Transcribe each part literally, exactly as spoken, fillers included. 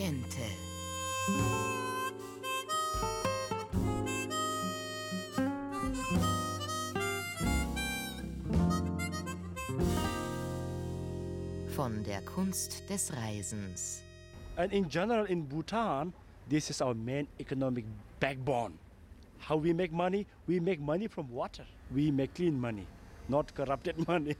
Ambiente. Von der Kunst des Reisens. And in general in Bhutan, this is our main economic backbone. How we make money? We make money from water. We make clean money, not corrupted money.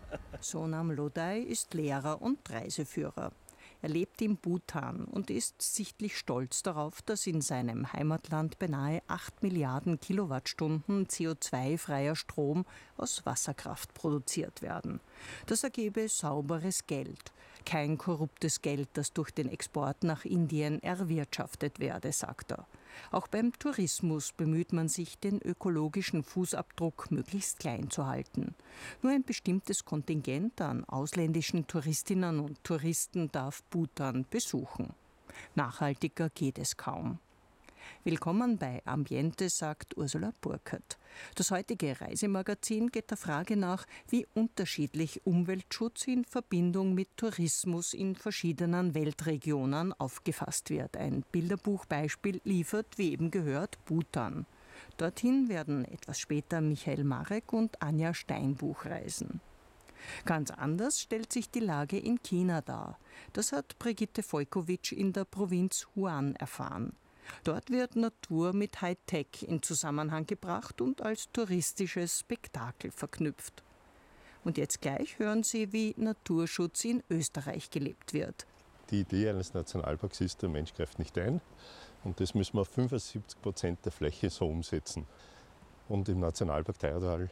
Sonam Lodai ist Lehrer und Reiseführer. Er lebt in Bhutan und ist sichtlich stolz darauf, dass in seinem Heimatland beinahe acht Milliarden Kilowattstunden C O zwei freier Strom aus Wasserkraft produziert werden. Das ergebe sauberes Geld. Kein korruptes Geld, das durch den Export nach Indien erwirtschaftet werde, sagt er. Auch beim Tourismus bemüht man sich, den ökologischen Fußabdruck möglichst klein zu halten. Nur ein bestimmtes Kontingent an ausländischen Touristinnen und Touristen darf Bhutan besuchen. Nachhaltiger geht es kaum. Willkommen bei Ambiente, sagt Ursula Burkert. Das heutige Reisemagazin geht der Frage nach, wie unterschiedlich Umweltschutz in Verbindung mit Tourismus in verschiedenen Weltregionen aufgefasst wird. Ein Bilderbuchbeispiel liefert, wie eben gehört, Bhutan. Dorthin werden etwas später Michael Marek und Anja Steinbuch reisen. Ganz anders stellt sich die Lage in China dar. Das hat Brigitte Volkowitsch in der Provinz Huan erfahren. Dort wird Natur mit Hightech in Zusammenhang gebracht und als touristisches Spektakel verknüpft. Und jetzt gleich hören Sie, wie Naturschutz in Österreich gelebt wird. Die Idee eines Nationalparks ist, der Mensch greift nicht ein. Und das müssen wir auf fünfundsiebzig Prozent der Fläche so umsetzen. Und im Nationalpark Teiertal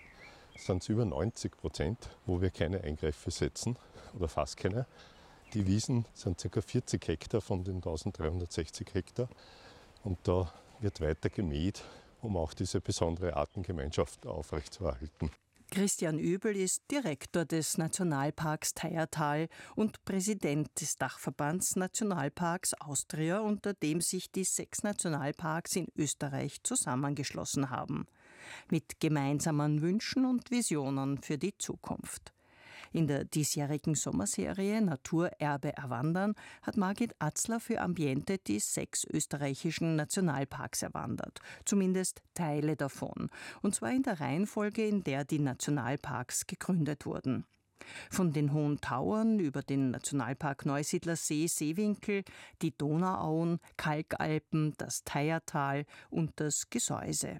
sind es über neunzig Prozent, wo wir keine Eingriffe setzen oder fast keine. Die Wiesen sind ca. vierzig Hektar von den eintausenddreihundertsechzig Hektar. Und da wird weiter gemäht, um auch diese besondere Artengemeinschaft aufrechtzuerhalten. Christian Übel ist Direktor des Nationalparks Teiertal und Präsident des Dachverbands Nationalparks Austria, unter dem sich die sechs Nationalparks in Österreich zusammengeschlossen haben. Mit gemeinsamen Wünschen und Visionen für die Zukunft. In der diesjährigen Sommerserie Naturerbe erwandern hat Margit Atzler für Ambiente die sechs österreichischen Nationalparks erwandert, zumindest Teile davon, und zwar in der Reihenfolge, in der die Nationalparks gegründet wurden. Von den Hohen Tauern über den Nationalpark Neusiedler See, Seewinkel, die Donauauen, Kalkalpen, das Teiertal und das Gesäuse.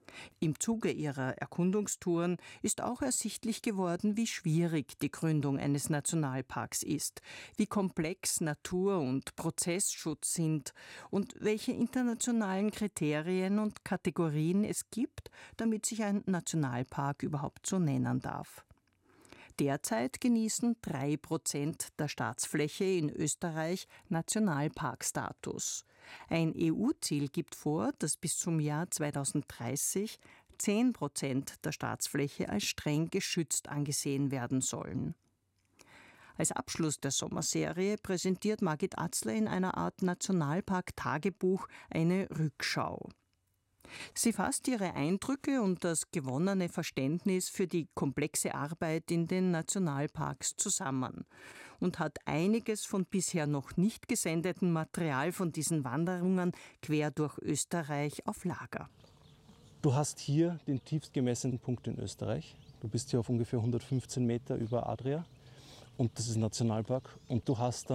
Im Zuge ihrer Erkundungstouren ist auch ersichtlich geworden, wie schwierig die Gründung eines Nationalparks ist, wie komplex Natur- und Prozessschutz sind und welche internationalen Kriterien und Kategorien es gibt, damit sich ein Nationalpark überhaupt so nennen darf. Derzeit genießen drei Prozent der Staatsfläche in Österreich Nationalparkstatus. Ein E U-Ziel gibt vor, dass bis zum Jahr zweitausenddreißig zehn Prozent der Staatsfläche als streng geschützt angesehen werden sollen. Als Abschluss der Sommerserie präsentiert Margit Atzler in einer Art Nationalpark-Tagebuch eine Rückschau. Sie fasst ihre Eindrücke und das gewonnene Verständnis für die komplexe Arbeit in den Nationalparks zusammen und hat einiges von bisher noch nicht gesendetem Material von diesen Wanderungen quer durch Österreich auf Lager. Du hast hier den tiefst gemessenen Punkt in Österreich. Du bist hier auf ungefähr hundertfünfzehn Meter über Adria und das ist ein Nationalpark. Und du hast dann